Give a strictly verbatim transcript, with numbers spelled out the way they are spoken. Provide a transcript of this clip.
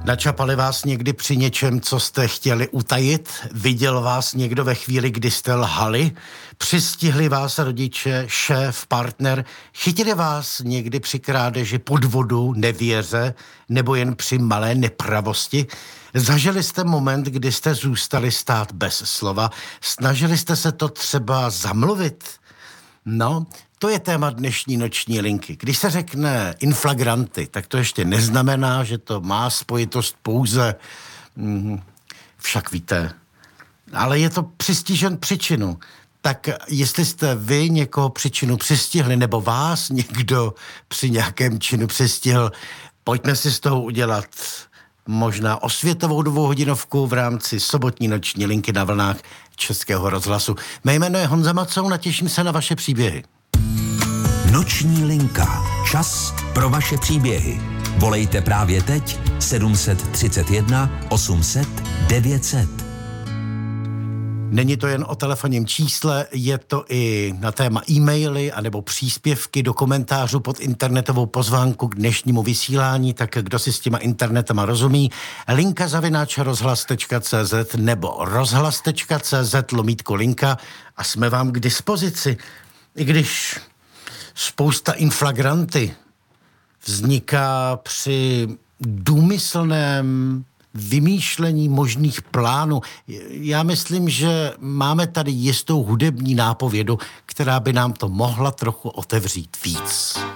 Načapali vás někdy při něčem, co jste chtěli utajit? Viděl vás někdo ve chvíli, kdy jste lhali? Přistihli vás rodiče, šéf, partner? Chytili vás někdy při krádeži, podvodu, nevěře nebo jen při malé nepravosti? Zažili jste moment, kdy jste zůstali stát bez slova? Snažili jste se to třeba zamluvit? No, to je téma dnešní noční linky. Když se řekne inflagranty, tak to ještě neznamená, že to má spojitost pouze, mm, však víte, ale je to přistižen příčinu. Tak jestli jste vy někoho příčinu přistihli, nebo vás někdo při nějakém činu přistihl, pojďme si z toho udělat možná osvětovou dvouhodinovku v rámci sobotní noční linky na vlnách Českého rozhlasu. Mé jméno je Honza Macoun a těším se na vaše příběhy. Noční linka. Čas pro vaše příběhy. Volejte právě teď sedm set třicet jedna osm set devět set. Není to jen o telefonním čísle, je to i na téma e-maily anebo příspěvky do komentářů pod internetovou pozvánku k dnešnímu vysílání, tak kdo si s těma internetama rozumí, linka zavináč rozhlas tečka cé zet nebo rozhlas tečka cé zet lomítko linka a jsme vám k dispozici. I když spousta inflagranty vzniká při důmyslném vymýšlení možných plánů. Já myslím, že máme tady jistou hudební nápovědu, která by nám to mohla trochu otevřít víc.